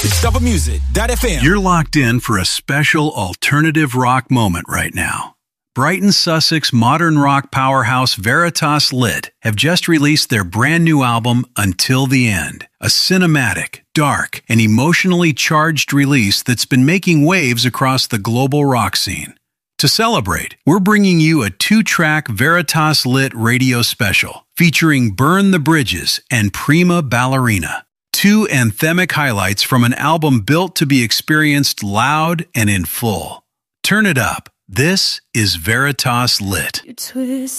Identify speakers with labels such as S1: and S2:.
S1: Discovermusic.fm.
S2: You're locked in for a special alternative rock moment right now. Brighton, Sussex modern rock powerhouse Veritas Lit have just released their brand new album, Until the End, a cinematic, dark, and emotionally charged release that's been making waves across the global rock scene. To celebrate, we're bringing you a 2-track Veritas Lit radio special featuring Burn the Bridges and Prima Ballerina, 2 anthemic highlights from an album built to be experienced loud and in full. Turn it up. This is Veritas Lit.
S3: You twist